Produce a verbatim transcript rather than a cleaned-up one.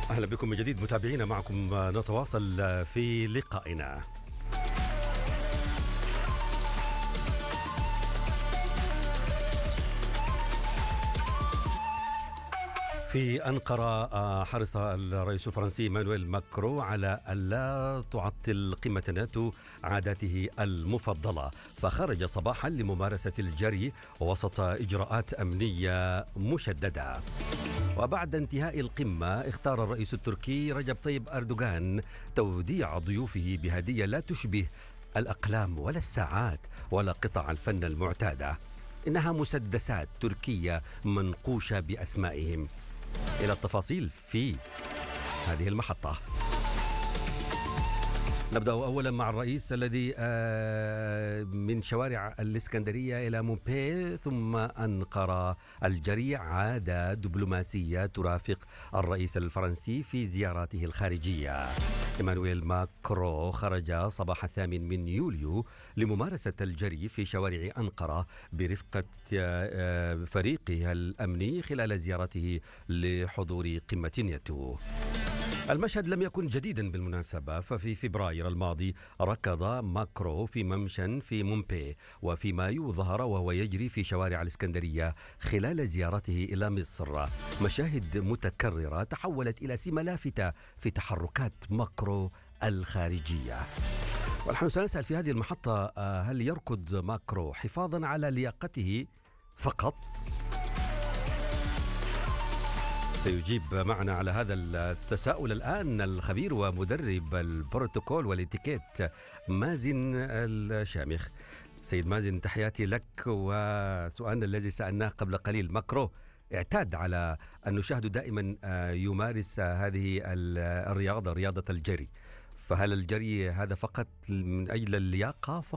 أهلا بكم من جديد متابعينا، معكم نتواصل في لقائنا. في أنقرة حرص الرئيس الفرنسي إيمانويل ماكرون على ألا تعطل قمة الناتو عاداته المفضلة، فخرج صباحا لممارسة الجري وسط إجراءات أمنية مشددة. وبعد انتهاء القمة اختار الرئيس التركي رجب طيب أردوغان توديع ضيوفه بهدية لا تشبه الأقلام ولا الساعات ولا قطع الفن المعتادة، إنها مسدسات تركية منقوشة بأسمائهم. إلى التفاصيل في هذه المحطة. نبدأ أولا مع الرئيس الذي من شوارع الإسكندرية إلى مومبي ثم أنقرة. الجري عادة دبلوماسية ترافق الرئيس الفرنسي في زياراته الخارجية. إيمانويل ماكرون خرج صباح الثامن من يوليو لممارسة الجري في شوارع أنقرة برفقة فريقه الأمني خلال زيارته لحضور قمة ناتو. المشهد لم يكن جديدا بالمناسبة، ففي فبراير الماضي ركض ماكرون في ممشى في مومبي، وفي مايو ظهر وهو يجري في شوارع الإسكندرية خلال زيارته إلى مصر. مشاهد متكررة تحولت إلى سمة لافتة في تحركات ماكرون الخارجية. ونحن سنسأل في هذه المحطة، هل يركض ماكرون حفاظا على لياقته فقط؟ سيجيب معنا على هذا التساؤل الآن الخبير ومدرب البروتوكول والإتيكيت مازن الشامخ. سيد مازن، تحياتي لك. وسؤالنا الذي سألناه قبل قليل، ماكرون اعتاد على أن نشاهد دائما يمارس هذه الرياضة، رياضة الجري، فهل الجري هذا فقط من أجل اللياقة فقط